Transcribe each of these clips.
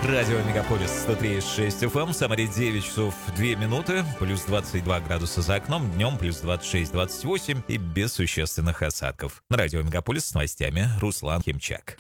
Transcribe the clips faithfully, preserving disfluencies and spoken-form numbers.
Радио Мегаполис сто три и шесть эф эм. В Самаре девять часов две минуты, плюс двадцать два градуса за окном, днем плюс двадцать шесть двадцать восемь и без существенных осадков. На Радио Мегаполис с новостями Руслан Химчак.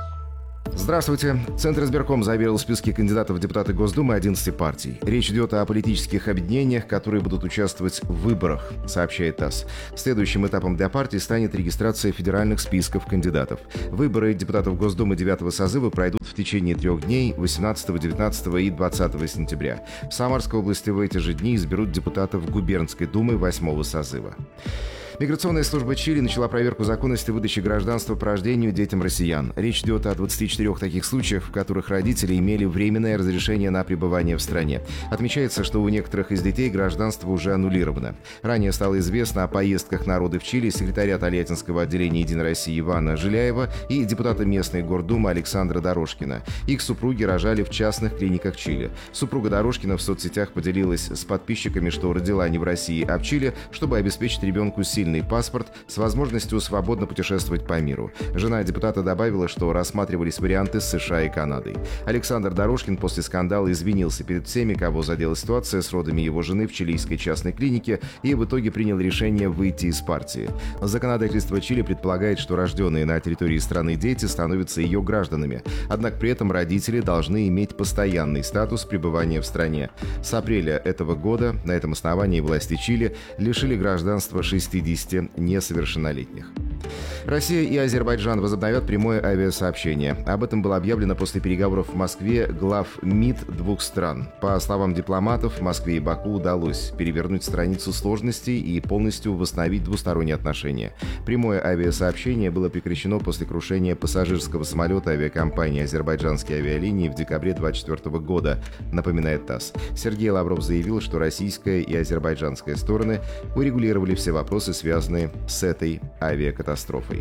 Здравствуйте. Центр избирком заверил списки кандидатов в депутаты Госдумы одиннадцати партий. Речь идет о политических объединениях, которые будут участвовать в выборах, сообщает ТАСС. Следующим этапом для партий станет регистрация федеральных списков кандидатов. Выборы депутатов Госдумы девятого созыва пройдут в течение трех дней восемнадцатого, девятнадцатого и двадцатого сентября. В Самарской области в эти же дни изберут депутатов Губернской думы восьмого созыва. Миграционная служба Чили начала проверку законности выдачи гражданства по рождению детям россиян. Речь идет о двадцати четырёх таких случаях, в которых родители имели временное разрешение на пребывание в стране. Отмечается, что у некоторых из детей гражданство уже аннулировано. Ранее стало известно о поездках народы в Чили секретаря Тольяттинского отделения «Единой России» Ивана Жиляева и депутата местной Гордумы Александра Дорошкина. Их супруги рожали в частных клиниках Чили. Супруга Дорошкина в соцсетях поделилась с подписчиками, что родила не в России, а в Чили, чтобы обеспечить ребенку сильный паспорт с возможностью свободно путешествовать по миру. Жена депутата добавила, что рассматривались варианты с США и Канадой. Александр Дорошкин после скандала извинился перед всеми, кого задела ситуация с родами его жены в чилийской частной клинике, и в итоге принял решение выйти из партии. Законодательство Чили предполагает, что рожденные на территории страны дети становятся ее гражданами. Однако при этом родители должны иметь постоянный статус пребывания в стране. С апреля этого года на этом основании власти Чили лишили гражданства шестидесяти несовершеннолетних. Россия и Азербайджан возобновят прямое авиасообщение. Об этом было объявлено после переговоров в Москве глав МИД двух стран. По словам дипломатов, Москве и Баку удалось перевернуть страницу сложностей и полностью восстановить двусторонние отношения. Прямое авиасообщение было прекращено после крушения пассажирского самолета авиакомпании «Азербайджанские авиалинии» в декабре две тысячи двадцать четвёртого года, напоминает ТАСС. Сергей Лавров заявил, что российская и азербайджанская стороны урегулировали все вопросы, связанные с этой авиакатастрофой.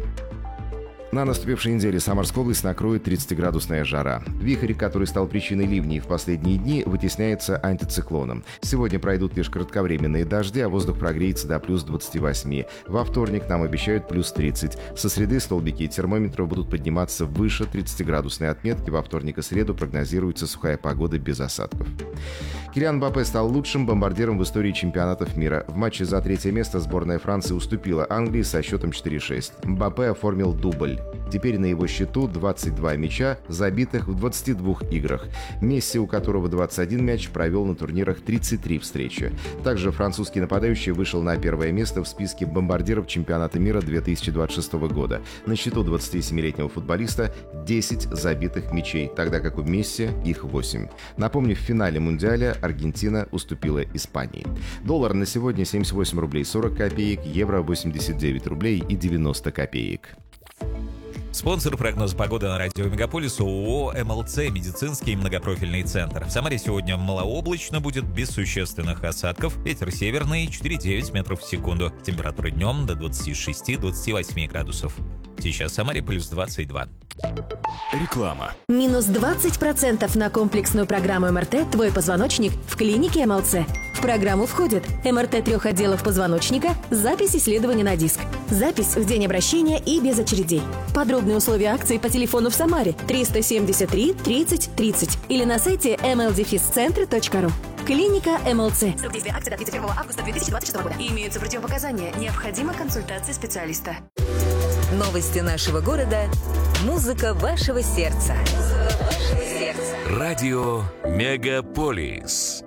На наступившей неделе Самарскую область накроет тридцатиградусная жара. Вихрь, который стал причиной ливней в последние дни, вытесняется антициклоном. Сегодня пройдут лишь кратковременные дожди, а воздух прогреется до плюс двадцати восьми. Во вторник нам обещают плюс тридцать. Со среды столбики термометров будут подниматься выше тридцатиградусной отметки. Во вторник и среду прогнозируется сухая погода без осадков. Килиан Мбаппе стал лучшим бомбардиром в истории чемпионатов мира. В матче за третье место сборная Франции уступила Англии со счетом четыре шесть. Мбаппе оформил дубль. Теперь на его счету двадцать два мяча, забитых в двадцати двух играх. Месси, у которого двадцать один мяч, провел на турнирах тридцать три встречи. Также французский нападающий вышел на первое место в списке бомбардиров чемпионата мира две тысячи двадцать шестого года. На счету двадцатисемилетнего футболиста десять забитых мячей, тогда как у Месси их восемь. Напомню, в финале Мундиаля Аргентина уступила Испании. Доллар на сегодня семьдесят восемь рублей сорок копеек, евро восемьдесят девять рублей и девяносто копеек. Спонсор прогноза погоды на Радио Мегаполис ООО МЛЦ «Медицинский многопрофильный центр». В Самаре сегодня малооблачно, будет без существенных осадков. Ветер северный четыре девять метров в секунду. Температура днем до двадцати шести двадцати восьми градусов. Сейчас в Самаре плюс двадцать два. Реклама. Минус двадцать процентов на комплексную программу эм эр тэ «Твой позвоночник» в клинике эм эл цэ. В программу входит эм эр тэ трех отделов позвоночника, запись исследования на диск, запись в день обращения и без очередей. Подробные условия акции по телефону в Самаре триста семьдесят три тридцать тридцать или на сайте эм эл дефис центр точка ру. Клиника эм эл цэ. Срок действия акции до тридцать первого августа две тысячи двадцать шестого года. Имеются противопоказания. Необходима консультация специалиста. Новости нашего города. Музыка вашего сердца. Радио Мегаполис.